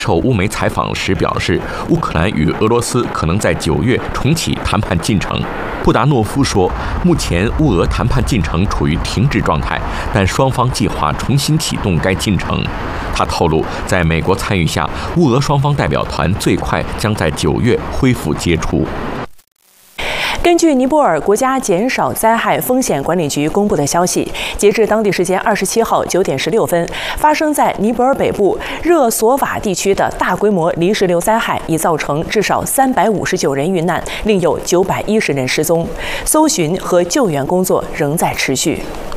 受乌媒采访时表示，乌克兰与俄罗斯可能在9月重启谈判进程。布达诺夫说，目前乌俄谈判进程处于停滞状态，但双方计划重新启动该进程。他透露，在美国参与下，乌俄双方代表团最快将在9月恢复接触。 根据尼泊尔国家减少灾害风险管理局公布的消息，截至当地时间27号9点16分，发生在尼泊尔北部热索瓦地区的大规模泥石流灾害已造成至少359人遇难，另有910人失踪，搜寻和救援工作仍在持续。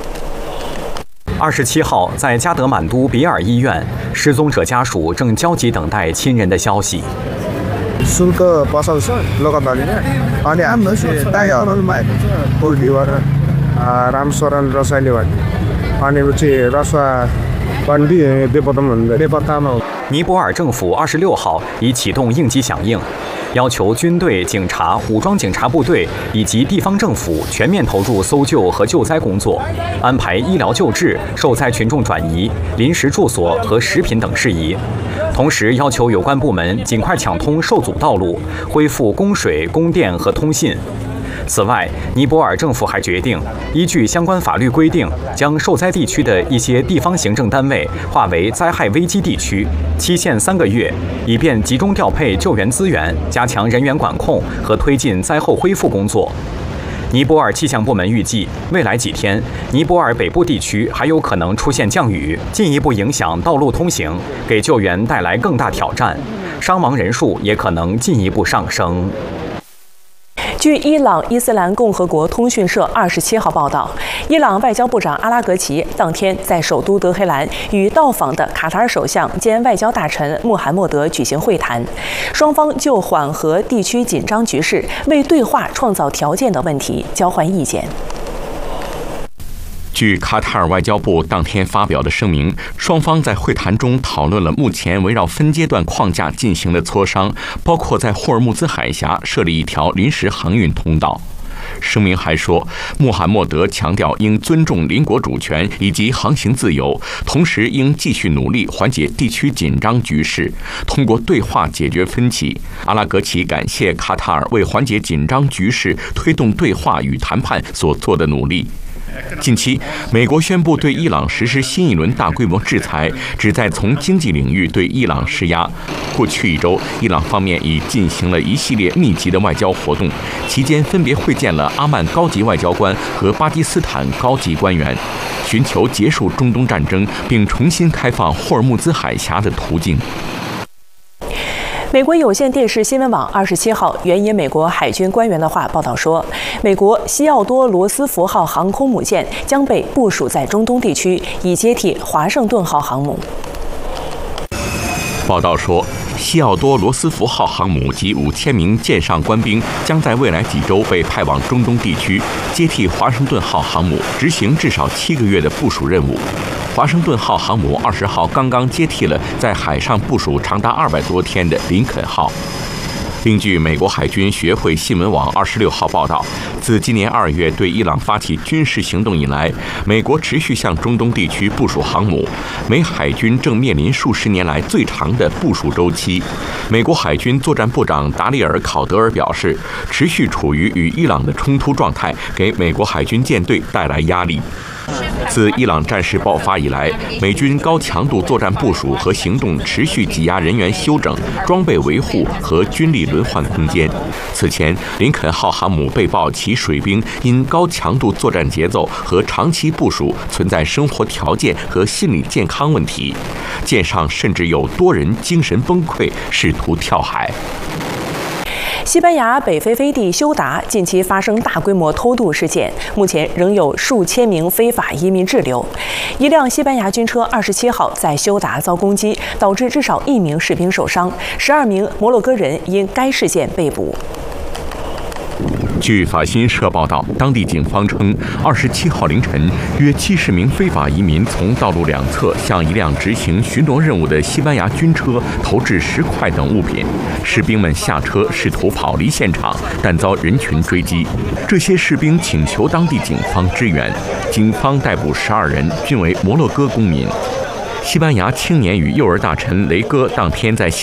27号，在加德满都比尔医院，失踪者家属正焦急等待亲人的消息。 शुल्क बसाउँछ लोकदलले अनि हाम्रो दाइहरूमा बोलीबाट रामशरण रसाइले भने अनि चाहिँ रसवा पण्डी बेपत्तामा बेपत्तामा。 尼泊尔政府26号已启动应急响应，要求军队、警察、武装警察部队以及地方政府全面投入搜救和救灾工作，安排医疗救治、受灾群众转移、临时住所和食品等事宜。同时要求有关部门尽快抢通受阻道路，恢复供水、供电和通信。此外，尼泊尔政府还决定依据相关法律规定，将受灾地区的一些地方行政单位划为灾害危机地区，期限3个月，以便集中调配救援资源，加强人员管控和推进灾后恢复工作。尼泊尔气象部门预计，未来几天，尼泊尔北部地区还有可能出现降雨，进一步影响道路通行，给救援带来更大挑战，伤亡人数也可能进一步上升。 据伊朗伊斯兰共和国通讯社27号报道，伊朗外交部长阿拉格齐当天在首都德黑兰与到访的卡塔尔首相兼外交大臣穆罕默德举行会谈，双方就缓和地区紧张局势、为对话创造条件的问题交换意见。 据卡塔尔外交部当天发表的声明，双方在会谈中讨论了目前围绕分阶段框架进行的磋商，包括在霍尔木兹海峡设立一条临时航运通道。声明还说，穆罕默德强调应尊重邻国主权以及航行自由，同时应继续努力缓解地区紧张局势，通过对话解决分歧。阿拉格齐感谢卡塔尔为缓解紧张局势、推动对话与谈判所做的努力。近期，美国宣布对伊朗实施新一轮大规模制裁，旨在从经济领域对伊朗施压。过去1周，伊朗方面已进行了一系列密集的外交活动，期间分别会见了阿曼高级外交官和巴基斯坦高级官员，寻求结束中东战争并重新开放霍尔木兹海峡的途径。 美国有线电视新闻网27号援引美国海军官员的话报道说，美国西奥多·罗斯福号航空母舰将被部署在中东地区，以接替华盛顿号航母。 报道说，西奥多·罗斯福号航母及5000名舰上官兵将在未来几周被派往中东地区，接替华盛顿号航母，执行至少7个月的部署任务。华盛顿号航母20号刚刚接替了在海上部署长达200多天的林肯号。另据美国海军学会新闻网26号报道，自今年2月对伊朗发起军事行动以来，美国持续向中东地区部署航母，美海军正面临数十年来最长的部署周期。美国海军作战部长达利尔·考德尔表示，持续处于与伊朗的冲突状态，给美国海军舰队带来压力。自伊朗战事爆发以来，美军高强度作战部署和行动持续挤压人员休整、装备维护和军力轮换空间。此前，林肯号航母被曝其水兵因高强度作战节奏和长期部署存在生活条件和心理健康问题，舰上甚至有多人精神崩溃，试图跳海。 西班牙北非飞地休达近期发生大规模偷渡事件，目前仍有数千名非法移民滞留。一辆西班牙军车27号在休达遭攻击，导致至少1名士兵受伤，12名摩洛哥人因该事件被捕。 据法新社报道，当地警方称，27号凌晨，约70名非法移民从道路两侧向一辆执行巡逻任务的西班牙军车投掷石块等物品，士兵们下车试图跑离现场，但遭人群追击。这些士兵请求当地警方支援，警方逮捕12人，均为摩洛哥公民。 西班牙青年与幼儿大臣雷戈当天在